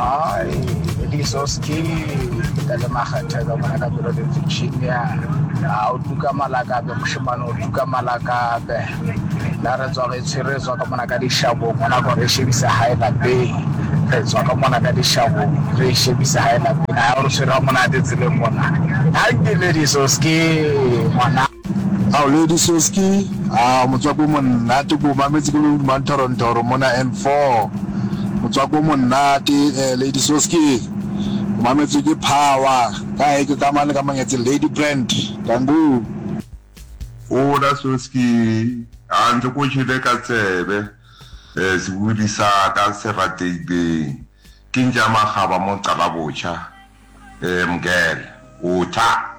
Ay, Lisoski, Talamahata, Managabula de Virginia, Autuka Malaga, the Mushimano, Tuka Malaga, Narazon, Series of Managadi Shabu, Monaco, Reshibis, Highland Bay, Zokamonagadi Shabu, Reshibis, Highland Bay, I also Ramana de Lemona. I did Lisoski, Mana. Our Lady Soski, Mutwakuman, Natuku, Mamitiku, Mantoron, Mona N4, Mutwakuman, Nati, Lady Soski, Mamitiku Power, Kaikaman coming at Lady Brent, Kangu. Oda Soski, and the Kuchile Katsebe, as Woody Saka Serate, Kinjama Hava Montalabocha, Mgel, Ota.